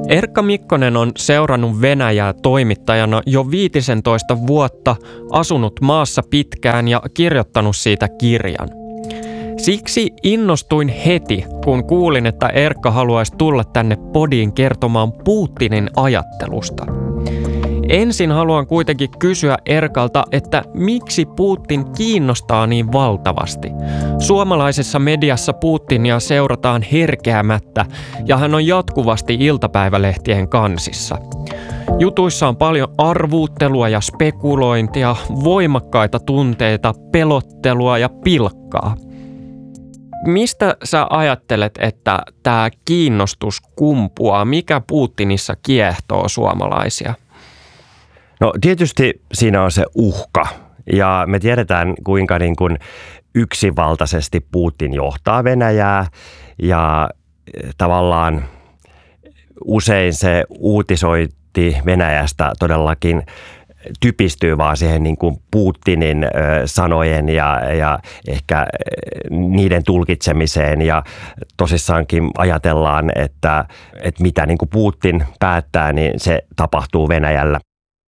Erkka Mikkonen on seurannut Venäjää toimittajana jo 15 vuotta, asunut maassa pitkään ja kirjoittanut siitä kirjan. Siksi innostuin heti, kun kuulin, että Erkka haluaisi tulla tänne podiin kertomaan Putinin ajattelusta. Ensin haluan kuitenkin kysyä Erkalta, että miksi Putin kiinnostaa niin valtavasti. Suomalaisessa mediassa Putinia seurataan herkeämättä ja hän on jatkuvasti iltapäivälehtien kansissa. Jutuissa on paljon arvuuttelua ja spekulointia, voimakkaita tunteita, pelottelua ja pilkkaa. Mistä sä ajattelet, että tämä kiinnostus kumpuaa? Mikä Putinissa kiehtoo suomalaisia? No tietysti siinä on se uhka ja me tiedetään kuinka niin kuin yksivaltaisesti Putin johtaa Venäjää ja tavallaan usein se uutisointi Venäjästä todellakin typistyy vaan siihen niin kuin Putinin sanojen ja ehkä niiden tulkitsemiseen ja tosissaankin ajatellaan, että mitä niin kuin Putin päättää, niin se tapahtuu Venäjällä.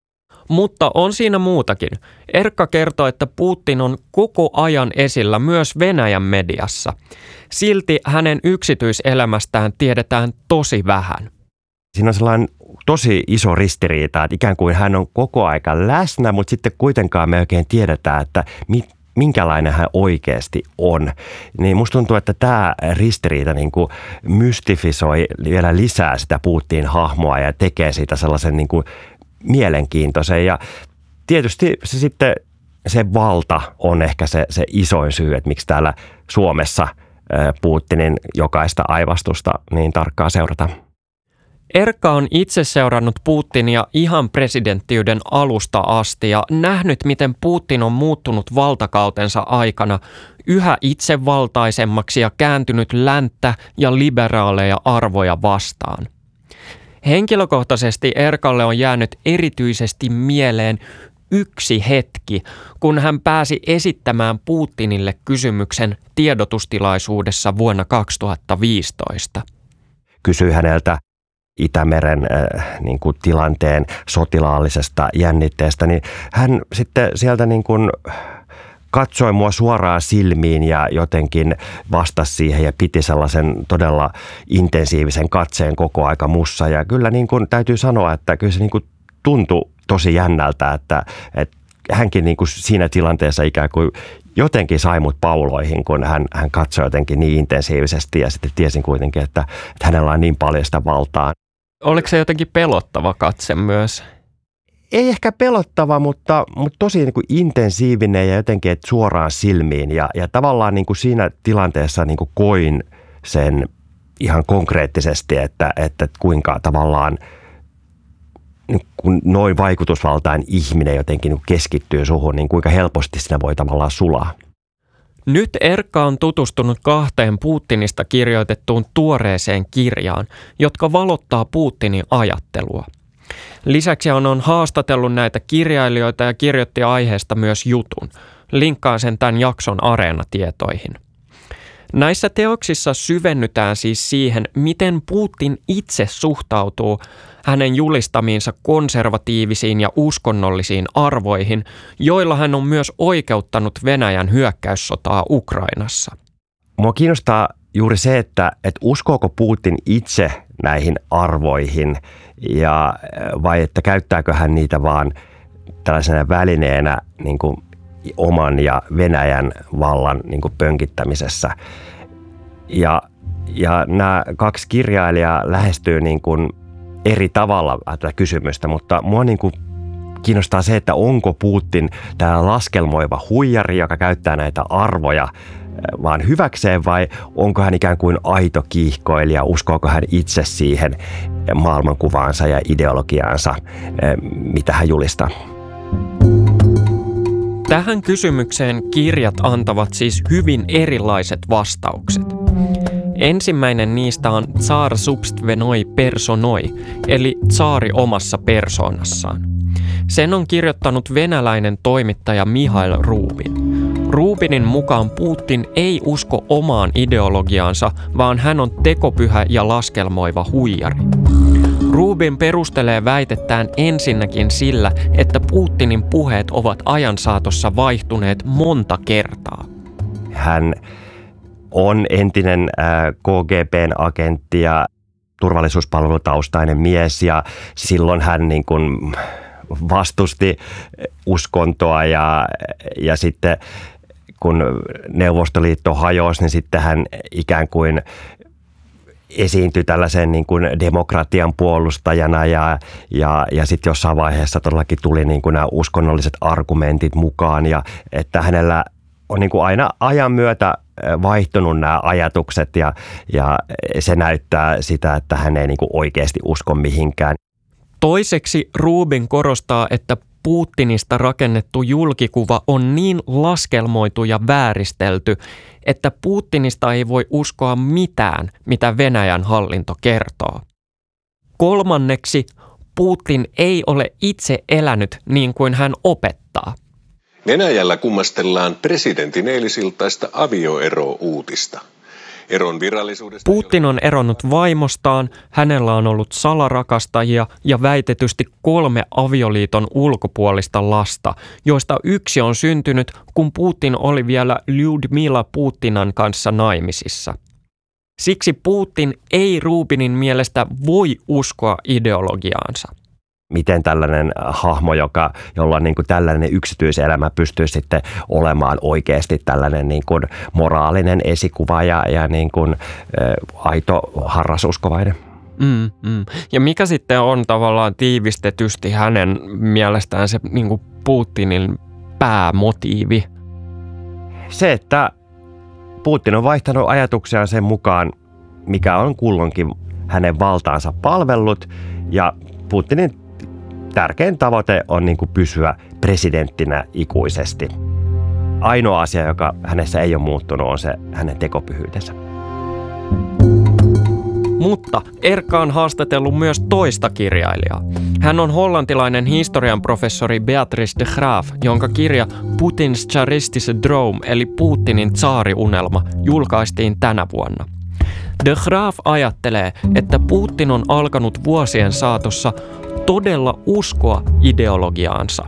Mutta on siinä muutakin. Erkka kertoo, että Putin on koko ajan esillä myös Venäjän mediassa. Silti hänen yksityiselämästään tiedetään tosi vähän. Siinä on sellainen tosi iso ristiriita, että ikään kuin hän on koko aika läsnä, mutta sitten kuitenkaan me oikein tiedetään, että minkälainen hän oikeasti on. Niin musta tuntuu, että tämä ristiriita niin kuin mystifisoi vielä lisää sitä Putinin hahmoa ja tekee siitä sellaisen niin kuin mielenkiintoisen. Ja tietysti se valta on ehkä se isoin syy, että miksi täällä Suomessa Putinin jokaista aivastusta niin tarkkaan seurataan. Erkka on itse seurannut Putinia ihan presidenttiyden alusta asti ja nähnyt, miten Putin on muuttunut valtakautensa aikana yhä itsevaltaisemmaksi ja kääntynyt länttä ja liberaaleja arvoja vastaan. Henkilökohtaisesti Erkalle on jäänyt erityisesti mieleen yksi hetki, kun hän pääsi esittämään Putinille kysymyksen tiedotustilaisuudessa vuonna 2015. Kysyi häneltä Itämeren niin kuin tilanteen sotilaallisesta jännitteestä, niin hän sitten sieltä niin kuin katsoi mua suoraan silmiin ja jotenkin vastasi siihen ja piti sellaisen todella intensiivisen katseen koko aika mussa. Ja kyllä niin kuin täytyy sanoa, että kyllä se niin kuin tuntui tosi jännältä, että hänkin niin kuin siinä tilanteessa ikään kuin jotenkin sai mut pauloihin, kun hän katsoi jotenkin niin intensiivisesti ja sitten tiesin kuitenkin, että hänellä on niin paljon sitä valtaa. Oliko se jotenkin pelottava katse myös? Ei ehkä pelottava, mutta tosi niin kuin intensiivinen ja jotenkin suoraan silmiin. Ja tavallaan niin kuin siinä tilanteessa niin kuin koin sen ihan konkreettisesti, että kuinka tavallaan kun noin vaikutusvaltainen ihminen jotenkin keskittyy suhun, niin kuinka helposti siinä voi tavallaan sulaa. Nyt Erkka on tutustunut 2 Putinista kirjoitettuun tuoreeseen kirjaan, jotka valottaa Putinin ajattelua. Lisäksi hän on haastatellut näitä kirjailijoita ja kirjoitti aiheesta myös jutun. Linkkaan sen tämän jakson Areena-tietoihin. Näissä teoksissa syvennytään siis siihen, miten Putin itse suhtautuu hänen julistamiinsa konservatiivisiin ja uskonnollisiin arvoihin, joilla hän on myös oikeuttanut Venäjän hyökkäyssotaa Ukrainassa. Mua kiinnostaa juuri se, että uskooko Putin itse näihin arvoihin vai että käyttääkö hän niitä vaan tällaisena välineenä niin kuin oman ja Venäjän vallan niin kuin pönkittämisessä. Ja nämä 2 kirjailijaa lähestyy niin kuin eri tavalla tätä kysymystä, mutta mua niin kuin kiinnostaa se, että onko Putin tämä laskelmoiva huijari, joka käyttää näitä arvoja vaan hyväkseen, vai onko hän ikään kuin aito kiihkoilija, uskoako hän itse siihen maailmankuvaansa ja ideologiaansa, mitä hän julistaa. Tähän kysymykseen kirjat antavat siis hyvin erilaiset vastaukset. Ensimmäinen niistä on Tsar substvenoi personoi, eli tsaari omassa persoonassaan. Sen on kirjoittanut venäläinen toimittaja Mihail Rubin. Rubinin mukaan Putin ei usko omaan ideologiaansa, vaan hän on tekopyhä ja laskelmoiva huijari. Rubin perustelee väitettään ensinnäkin sillä, että Putinin puheet ovat ajan saatossa vaihtuneet monta kertaa. Hän on entinen KGB:n agentti ja turvallisuuspalvelutaustainen mies ja silloin hän niin kuin vastusti uskontoa ja sitten kun Neuvostoliitto hajosi, niin sitten hän ikään kuin esiintyi tällaisen niin kuin demokratian puolustajana ja sitten jossain vaiheessa todellakin tuli niin kuin nämä uskonnolliset argumentit mukaan ja että hänellä on niin kuin aina ajan myötä vaihtunut nämä ajatukset ja se näyttää sitä, että hän ei niin kuin oikeasti usko mihinkään. Toiseksi Rubin korostaa, että Putinista rakennettu julkikuva on niin laskelmoitu ja vääristelty, että Putinista ei voi uskoa mitään, mitä Venäjän hallinto kertoo. Kolmanneksi, Putin ei ole itse elänyt niin kuin hän opettaa. Venäjällä kummastellaan presidentin eilisiltaista avioero-uutista. Putin on eronnut vaimostaan, hänellä on ollut salarakastajia ja väitetysti 3 avioliiton ulkopuolista lasta, joista yksi on syntynyt, kun Putin oli vielä Lyudmila Putinan kanssa naimisissa. Siksi Putin ei Rubinin mielestä voi uskoa ideologiaansa. Miten tällainen hahmo, jolla on niin kuin tällainen yksityiselämä, pystyy sitten olemaan oikeasti tällainen niin kuin moraalinen esikuva ja niin kuin aito harrasuskovainen. Ja mikä sitten on tavallaan tiivistetysti hänen mielestään se niin kuin Putinin päämotiivi? Se, että Putin on vaihtanut ajatuksiaan sen mukaan, mikä on kulloinkin hänen valtaansa palvellut ja Putinin tärkein tavoite on niin kuin pysyä presidenttinä ikuisesti. Ainoa asia, joka hänessä ei ole muuttunut, on se hänen tekopyhyytensä. Mutta Erkka on haastatellut myös toista kirjailijaa. Hän on hollantilainen historian professori Beatrice de Graaf, jonka kirja Putins tsaristische droom eli Putinin tsaariunelma julkaistiin tänä vuonna. De Graaf ajattelee, että Putin on alkanut vuosien saatossa todella uskoa ideologiaansa.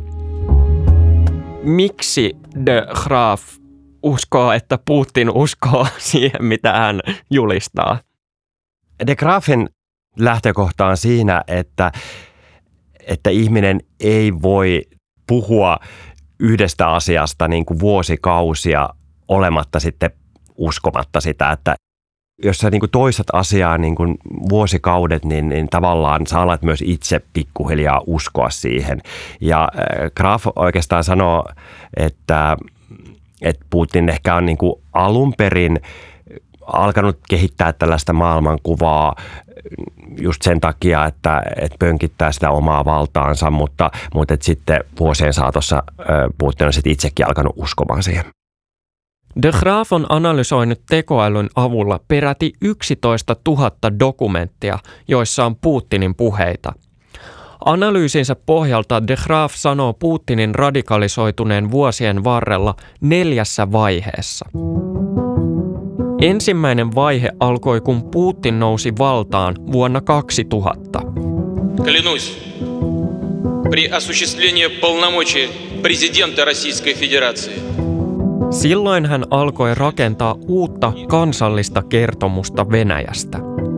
Miksi De Graaf uskoo, että Putin uskoo siihen, mitä hän julistaa? De Graafin lähtökohta on siinä, että ihminen ei voi puhua yhdestä asiasta niin kuin vuosikausia olematta sitten uskomatta sitä, että jos sä niin kuin toistat asiaa niin kuin vuosikaudet, niin tavallaan sä alat myös itse pikkuhiljaa uskoa siihen. Ja Graaf oikeastaan sanoo, että Putin ehkä on niin kuin alun perin alkanut kehittää tällaista maailmankuvaa just sen takia, että pönkittää sitä omaa valtaansa, mutta että sitten vuosien saatossa Putin on sitten itsekin alkanut uskomaan siihen. De Graaf on analysoinut tekoälyn avulla peräti 11 000 dokumenttia, joissa on Putinin puheita. Analyysinsä pohjalta De Graaf sanoo Putinin radikalisoituneen vuosien varrella 4 vaiheessa. Ensimmäinen vaihe alkoi, kun Putin nousi valtaan vuonna 2000. Клянусь, при осуществлении полномочий президента Российской Федерации. Silloin hän alkoi rakentaa uutta kansallista kertomusta Venäjästä.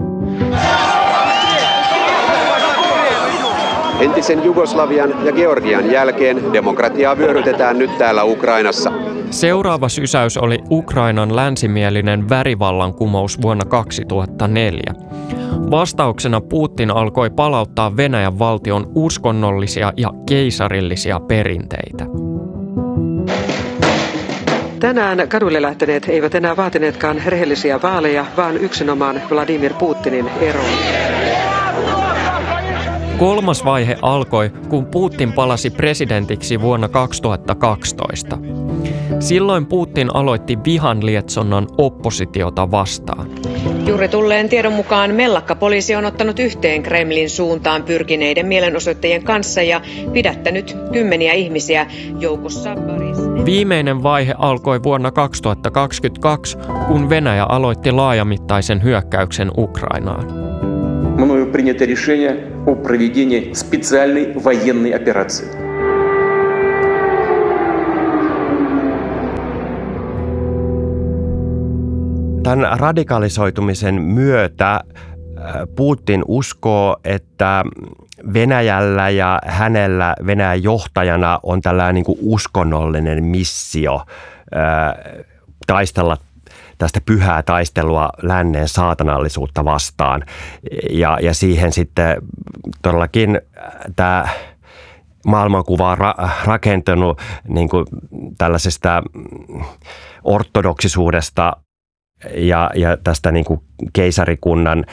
Entisen Jugoslavian ja Georgian jälkeen demokratiaa vyörytetään nyt täällä Ukrainassa. Seuraava sysäys oli Ukrainan länsimielinen värivallankumous vuonna 2004. Vastauksena Putin alkoi palauttaa Venäjän valtion uskonnollisia ja keisarillisia perinteitä. Tänään kaduille lähteneet eivät enää vaatineetkaan rehellisiä vaaleja, vaan yksinomaan Vladimir Putinin eroon. Kolmas vaihe alkoi, kun Putin palasi presidentiksi vuonna 2012. Silloin Putin aloitti vihan lietsonnan oppositiota vastaan. Juuri tulleen tiedon mukaan mellakkapoliisi on ottanut yhteen Kremlin suuntaan pyrkineiden mielenosoittajien kanssa ja pidättänyt 10 ihmisiä, joukossa Boris. Viimeinen vaihe alkoi vuonna 2022, kun Venäjä aloitti laajamittaisen hyökkäyksen Ukrainaan. Мною принято решение о проведении специальной военной операции. Tämän radikalisoitumisen myötä Putin uskoo, että Venäjällä ja hänellä Venäjän johtajana on tällainen niin kuin uskonnollinen missio taistella tästä pyhää taistelua lännen saatanallisuutta vastaan. Ja siihen sitten todellakin tämä maailmankuva on rakentunut niin kuin tällaisesta ortodoksisuudesta ja tästä niin kuin keisarikunnan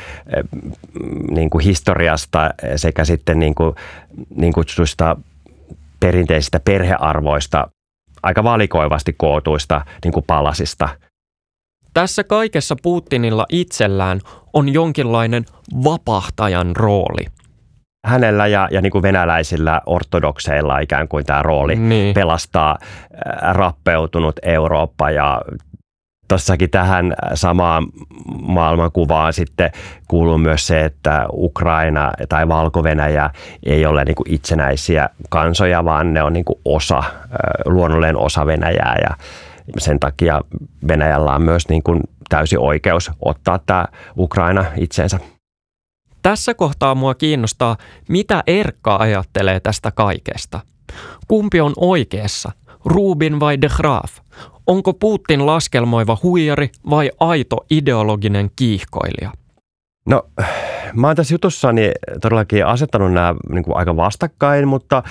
niin kuin historiasta sekä sitten niin kutsutuista perinteisistä perhearvoista aika valikoivasti kootuista niin kuin palasista. Tässä kaikessa Putinilla itsellään on jonkinlainen vapahtajan rooli. Hänellä ja niin kuin venäläisillä ortodokseilla ikään kuin tämä rooli pelastaa rappeutunut Eurooppa ja tossakin tähän samaan maailmankuvaan sitten kuuluu myös se, että Ukraina tai Valko-Venäjä ei ole niin kuin itsenäisiä kansoja, vaan ne on niin kuin luonnollinen osa Venäjää ja sen takia Venäjällä on myös niin kuin täysi oikeus ottaa tämä Ukraina itseensä. Tässä kohtaa mua kiinnostaa, mitä Erkka ajattelee tästä kaikesta. Kumpi on oikeassa, Rubin vai de Graaf? Onko Putin laskelmoiva huijari vai aito ideologinen kiihkoilija? No, mä oon tässä jutussani todellakin asettanut nämä niin kuin aika vastakkain, mutta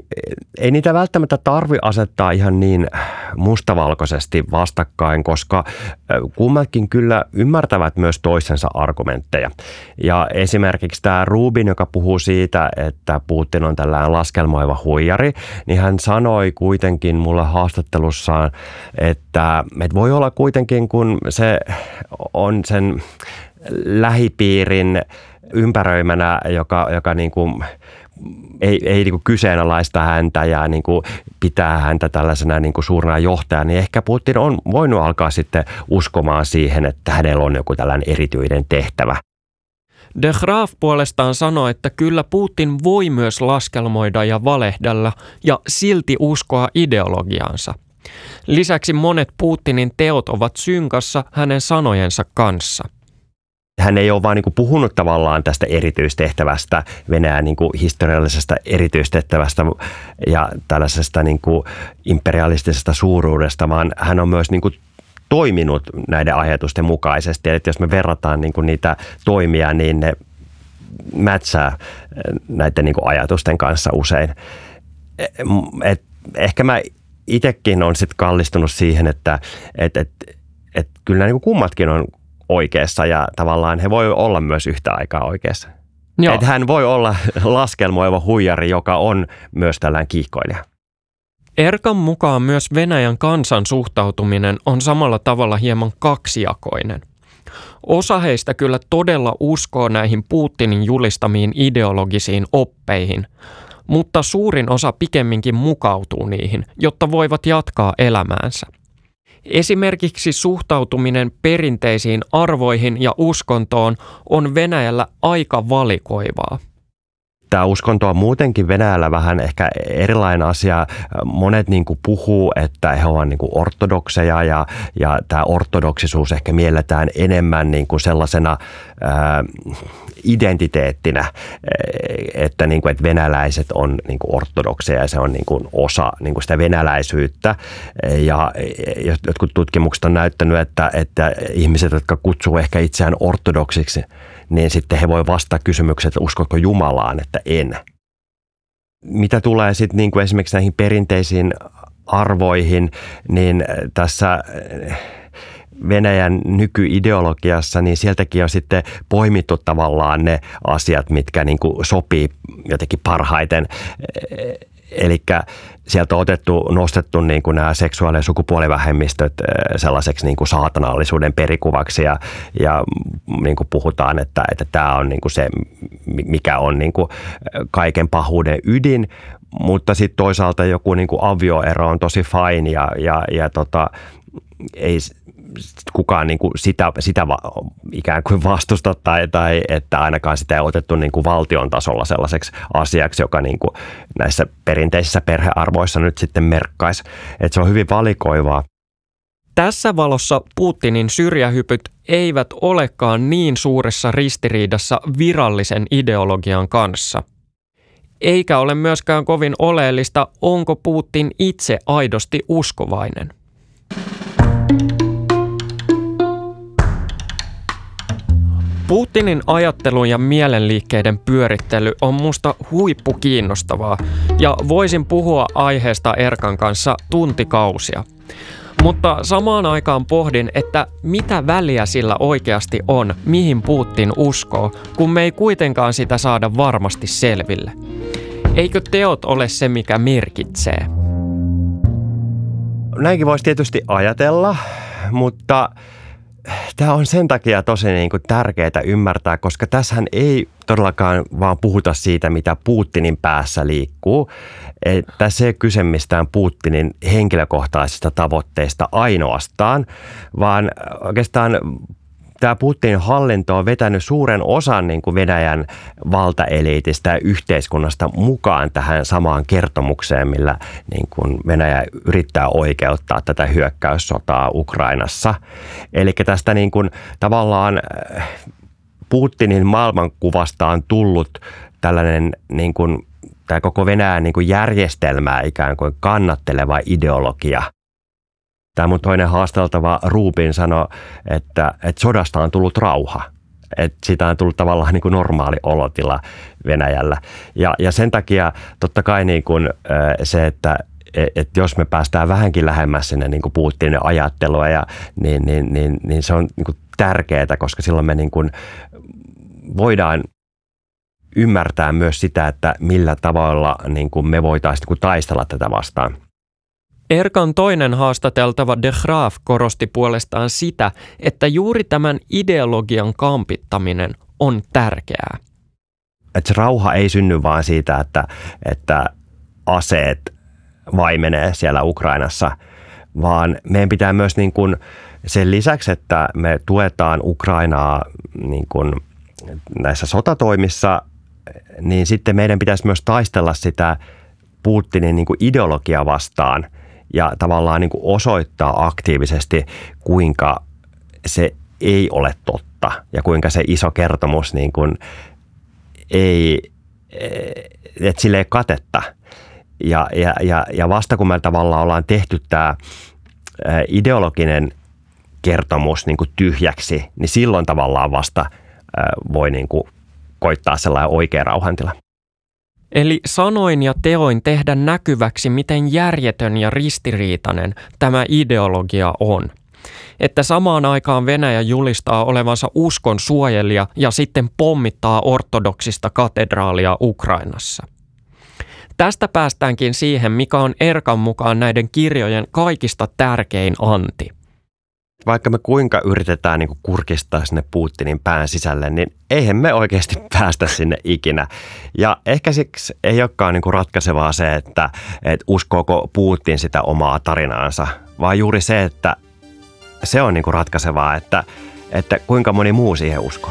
ei niitä välttämättä tarvitse asettaa ihan niin mustavalkoisesti vastakkain, koska kummatkin kyllä ymmärtävät myös toisensa argumentteja. Ja esimerkiksi tämä Rubin, joka puhuu siitä, että Putin on tällainen laskelmoiva huijari, niin hän sanoi kuitenkin mulle haastattelussaan, että voi olla kuitenkin, kun se on sen lähipiirin ympäröimänä, joka niin kuin ei niin kuin kyseenalaista häntä ja niin kuin pitää häntä tällaisena niin kuin suurena johtajana, niin ehkä Putin on voinut alkaa sitten uskomaan siihen, että hänellä on joku tällainen erityinen tehtävä. De Graaf puolestaan sanoi, että kyllä Putin voi myös laskelmoida ja valehdella ja silti uskoa ideologiaansa. Lisäksi monet Putinin teot ovat synkassa hänen sanojensa kanssa. Hän ei ole vaan niin kuin puhunut tavallaan tästä erityistehtävästä, Venäjän niin kuin historiallisesta erityistehtävästä ja tällaisesta niin kuin imperialistisesta suuruudesta, vaan hän on myös niin kuin toiminut näiden ajatusten mukaisesti. Eli jos me verrataan niin kuin niitä toimia, niin ne mätsää näiden niin kuin ajatusten kanssa usein. Ehkä mä itsekin olen sitten kallistunut siihen, että kyllä niin kuin kummatkin on oikeassa ja tavallaan he voi olla myös yhtä aikaa oikeassa. Että hän voi olla laskelmoiva huijari, joka on myös tällainen kiihkoilija. Erkan mukaan myös Venäjän kansan suhtautuminen on samalla tavalla hieman kaksijakoinen. Osa heistä kyllä todella uskoo näihin Putinin julistamiin ideologisiin oppeihin, mutta suurin osa pikemminkin mukautuu niihin, jotta voivat jatkaa elämäänsä. Esimerkiksi suhtautuminen perinteisiin arvoihin ja uskontoon on Venäjällä aika valikoivaa. Tämä uskonto on muutenkin Venäjällä vähän ehkä erilainen asia. Monet niin kuin puhuu, että he ovat niin kuin ortodokseja ja tämä ortodoksisuus ehkä mielletään enemmän niin kuin sellaisena identiteettinä, että, niin kuin, että venäläiset on niin kuin ortodokseja ja se on niin kuin osa niin kuin sitä venäläisyyttä. Ja jotkut tutkimukset on näyttänyt, että ihmiset, jotka kutsuu ehkä itseään ortodoksiksi, niin sitten he voi vastata kysymykseen, että uskotko Jumalaan, että en. Mitä tulee sitten niin kuin esimerkiksi näihin perinteisiin arvoihin, niin tässä Venäjän nykyideologiassa, niin sieltäkin on sitten poimittu tavallaan ne asiat, mitkä niin kuin sopii jotenkin parhaiten. Eli sieltä on nostettu niin kuin nämä seksuaali- ja sukupuolivähemmistöt sellaiseksi niin kuin saatanallisuuden perikuvaksi ja niin kuin puhutaan, että tämä on niin kuin se, mikä on niin kuin kaiken pahuuden ydin, mutta sitten toisaalta joku niin kuin avioero on tosi fine ja ei kukaan niin kuin sitä ikään kuin vastusta tai että ainakaan sitä ei otettu niin kuin valtion tasolla sellaiseksi asiaksi, joka niin kuin näissä perinteisissä perhearvoissa nyt sitten merkkaisi. Että se on hyvin valikoivaa. Tässä valossa Putinin syrjähypyt eivät olekaan niin suuressa ristiriidassa virallisen ideologian kanssa. Eikä ole myöskään kovin oleellista, onko Putin itse aidosti uskovainen. Putinin ajattelun ja mielenliikkeiden pyörittely on musta huippukiinnostavaa ja voisin puhua aiheesta Erkan kanssa tuntikausia. Mutta samaan aikaan pohdin, että mitä väliä sillä oikeasti on, mihin Putin uskoo, kun me ei kuitenkaan sitä saada varmasti selville. Eikö teot ole se, mikä merkitsee? Näinkin voisi tietysti ajatella, mutta tämä on sen takia tosi niin kuin tärkeää ymmärtää, koska tässähän ei todellakaan vaan puhuta siitä, mitä Putinin päässä liikkuu. Tässä ei ole kyse mistään Putinin henkilökohtaisista tavoitteista ainoastaan, vaan oikeastaan tämä Putinin hallinto on vetänyt suuren osan niin kuin Venäjän valtaeliitistä ja yhteiskunnasta mukaan tähän samaan kertomukseen, millä niin kuin Venäjä yrittää oikeuttaa tätä hyökkäyssotaa Ukrainassa. Eli tästä niin kuin tavallaan Putinin maailmankuvasta on tullut tällainen niin kuin, tämä koko Venäjän niin kuin järjestelmää ikään kuin kannatteleva ideologia. Tämä mun toinen haasteltava Rubin sanoi, että sodasta on tullut rauha. Että siitä on tullut tavallaan niin kuin normaali olotila Venäjällä. Ja sen takia totta kai niin kuin se, että jos me päästään vähänkin lähemmäs sinne niin kuin Putinin ajattelua, niin se on niin kuin tärkeää, koska silloin me niin kuin voidaan ymmärtää myös sitä, että millä tavalla niin kuin me voitaisiin niin kuin taistella tätä vastaan. Erkan toinen haastateltava de Graaf korosti puolestaan sitä, että juuri tämän ideologian kampittaminen on tärkeää. Että se rauha ei synny vaan siitä, että aseet vaimenee siellä Ukrainassa, vaan meidän pitää myös niin kuin sen lisäksi, että me tuetaan Ukrainaa niin kuin näissä sotatoimissa, niin sitten meidän pitäisi myös taistella sitä Putinin niin kuin ideologiaa vastaan ja tavallaan niin kuin osoittaa aktiivisesti, kuinka se ei ole totta ja kuinka se iso kertomus niin kuin että sille ei katetta. Ja vasta kun me tavallaan ollaan tehty tämä ideologinen kertomus niin kuin tyhjäksi, niin silloin tavallaan vasta voi niin kuin koittaa sellainen oikea rauhantila. Eli sanoin ja teoin tehdä näkyväksi, miten järjetön ja ristiriitainen tämä ideologia on. Että samaan aikaan Venäjä julistaa olevansa uskon suojelija ja sitten pommittaa ortodoksista katedraalia Ukrainassa. Tästä päästäänkin siihen, mikä on Erkan mukaan näiden kirjojen kaikista tärkein anti. Vaikka me kuinka yritetään niin kuin kurkistaa sinne Putinin pään sisälle, niin eihän me oikeasti päästä sinne ikinä. Ja ehkä siksi ei olekaan niin kuin ratkaisevaa se, että uskooko Putin sitä omaa tarinaansa, vaan juuri se, että se on niin kuin ratkaisevaa, että kuinka moni muu siihen uskoo.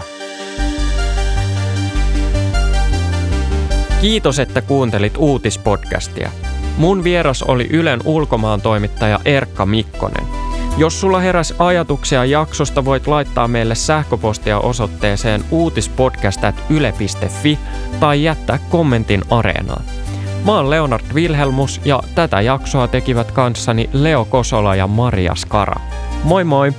Kiitos, että kuuntelit uutispodcastia. Mun vieras oli Ylen ulkomaantoimittaja Erkka Mikkonen. Jos sulla heräsi ajatuksia jaksosta, voit laittaa meille sähköpostia osoitteeseen uutispodcast@yle.fi tai jättää kommentin Areenaan. Mä oon Leonard Wilhelmus ja tätä jaksoa tekivät kanssani Leo Kosola ja Maria Skara. Moi moi!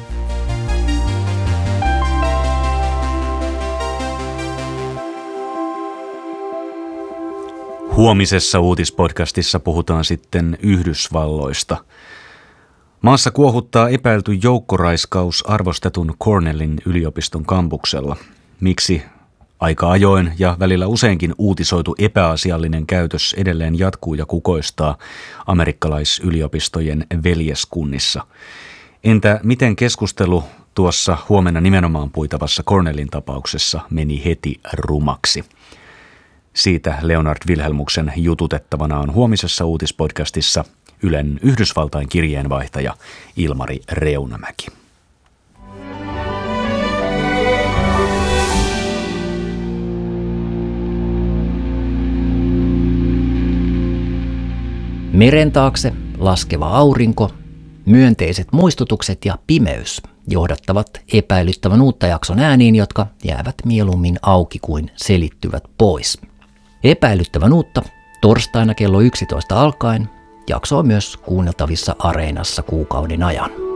Huomisessa uutispodcastissa puhutaan sitten Yhdysvalloista. Maassa kuohuttaa epäilty joukkoraiskaus arvostetun Cornellin yliopiston kampuksella. Miksi aika ajoin ja välillä useinkin uutisoitu epäasiallinen käytös edelleen jatkuu ja kukoistaa amerikkalaisyliopistojen veljeskunnissa? Entä miten keskustelu tuossa huomenna nimenomaan puitavassa Cornellin tapauksessa meni heti rumaksi? Siitä Leonard Wilhelmuksen jututettavana on huomisessa uutispodcastissa Ylen Yhdysvaltain kirjeenvaihtaja Ilmari Reunamäki. Meren taakse laskeva aurinko, myönteiset muistutukset ja pimeys johdattavat epäilyttävän uutta jakson ääniin, jotka jäävät mieluummin auki kuin selittyvät pois. Epäilyttävän uutta torstaina kello 11 alkaen. Jakso on myös kuunneltavissa Areenassa kuukauden ajan.